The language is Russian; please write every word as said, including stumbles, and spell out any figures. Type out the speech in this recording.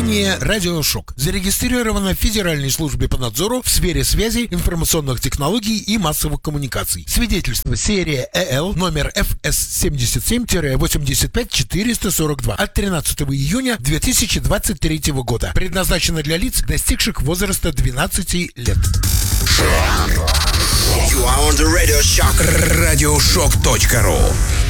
Компания «Радиошок» зарегистрирована в Федеральной службе по надзору в сфере связи, информационных технологий и массовых коммуникаций. Свидетельство серия ЭЛ номер эф эс семьдесят семь восемьдесят пять четыреста сорок два от тринадцатого июня две тысячи двадцать третьего года. Предназначено для лиц, достигших возраста двенадцати лет. You are on the Radio Shock. радиошок точка ру